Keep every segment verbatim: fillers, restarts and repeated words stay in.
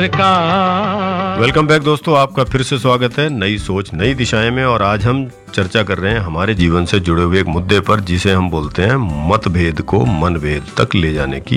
Welcome back दोस्तों, आपका फिर से स्वागत है नई सोच नई दिशाएं में। और आज हम चर्चा कर रहे हैं हमारे जीवन से जुड़े हुए एक मुद्दे पर, जिसे हम बोलते हैं मतभेद को मनभेद तक ले जाने की,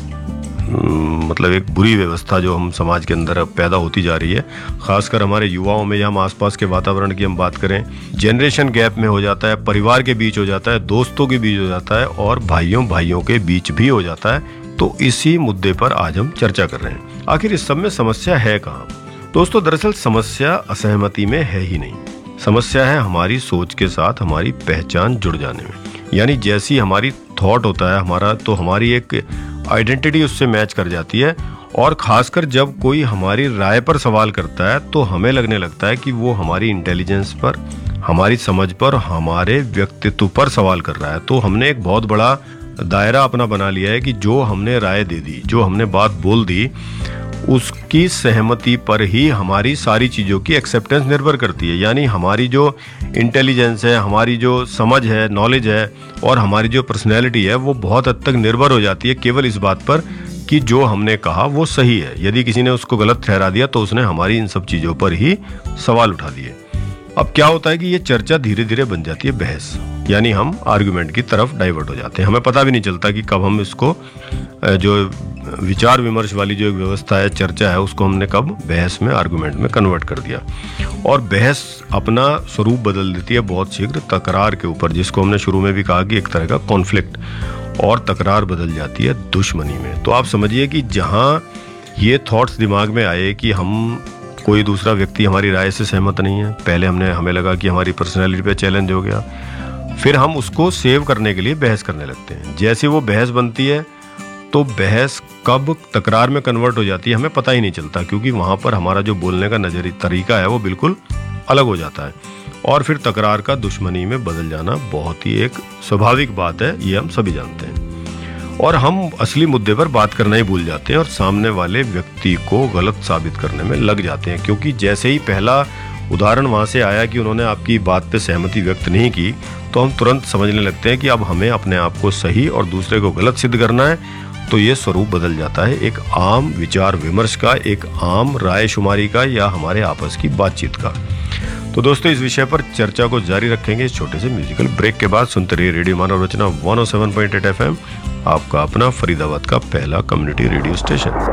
मतलब एक बुरी व्यवस्था जो हम समाज के अंदर पैदा होती जा रही है। खासकर हमारे युवाओं में या हम आसपास के वातावरण की हम बात करें, जनरेशन गैप में हो जाता है, परिवार के बीच हो जाता है, दोस्तों के बीच हो जाता है और भाइयों भाइयों के बीच भी हो जाता है। तो इसी मुद्दे पर आज हम चर्चा कर रहे हैं। आखिर इस सब में समस्या है कहाँ? दोस्तों, दरअसल समस्या असहमति में है ही नहीं। समस्या है हमारी सोच के साथ हमारी पहचान जुड़ जाने में। यानी जैसी हमारी थॉट होता है हमारा, तो हमारी एक आइडेंटिटी उससे मैच कर जाती है। और खासकर जब कोई हमारी राय पर सवाल करता है तो हमें लगने लगता है कि वो हमारी इंटेलिजेंस पर, हमारी समझ पर, हमारे व्यक्तित्व पर सवाल कर रहा है। तो हमने एक बहुत बड़ा दायरा अपना बना लिया है कि जो हमने राय दे दी, जो हमने बात बोल दी, उसकी सहमति पर ही हमारी सारी चीज़ों की एक्सेप्टेंस निर्भर करती है। यानी हमारी जो इंटेलिजेंस है, हमारी जो समझ है, नॉलेज है और हमारी जो पर्सनैलिटी है, वो बहुत हद तक निर्भर हो जाती है केवल इस बात पर कि जो हमने कहा वो सही है। यदि किसी ने उसको गलत ठहरा दिया तो उसने हमारी इन सब चीज़ों पर ही सवाल उठा दिए। अब क्या होता है कि ये चर्चा धीरे धीरे बन जाती है बहस, यानी हम आर्गुमेंट की तरफ डाइवर्ट हो जाते हैं। हमें पता भी नहीं चलता कि कब हम इसको, जो विचार विमर्श वाली जो एक व्यवस्था है, चर्चा है, उसको हमने कब बहस में, आर्गुमेंट में कन्वर्ट कर दिया। और बहस अपना स्वरूप बदल देती है बहुत शीघ्र तकरार के ऊपर, जिसको हमने शुरू में भी कहा कि एक तरह का कॉन्फ्लिक्ट, और तकरार बदल जाती है दुश्मनी में। तो आप समझिए कि जहाँ ये थॉट्स दिमाग में आए कि हम, कोई दूसरा व्यक्ति हमारी राय से सहमत नहीं है, पहले हमने हमें लगा कि हमारी पर्सनैलिटी पे चैलेंज हो गया, फिर हम उसको सेव करने के लिए बहस करने लगते हैं। जैसे वो बहस बनती है तो बहस कब तकरार में कन्वर्ट हो जाती है हमें पता ही नहीं चलता, क्योंकि वहाँ पर हमारा जो बोलने का नजरिया तरीका है वो बिल्कुल अलग हो जाता है। और फिर तकरार का दुश्मनी में बदल जाना बहुत ही एक स्वाभाविक बात है, ये हम सभी जानते हैं। और हम असली मुद्दे पर बात करना ही भूल जाते हैं और सामने वाले व्यक्ति को गलत साबित करने में लग जाते हैं। क्योंकि जैसे ही पहला उदाहरण वहाँ से आया कि उन्होंने आपकी बात पे सहमति व्यक्त नहीं की, तो हम तुरंत समझने लगते हैं कि अब हमें अपने आप को सही और दूसरे को गलत सिद्ध करना है। तो ये स्वरूप बदल जाता है एक आम विचार विमर्श का, एक आम राय शुमारी का, या हमारे आपस की बातचीत का। तो दोस्तों, इस विषय पर चर्चा को जारी रखेंगे इस छोटे से म्यूजिकल ब्रेक के बाद। सुनते रहिए रेडियो मानव रचना one O seven point eight F M, आपका अपना फरीदाबाद का पहला कम्युनिटी रेडियो स्टेशन।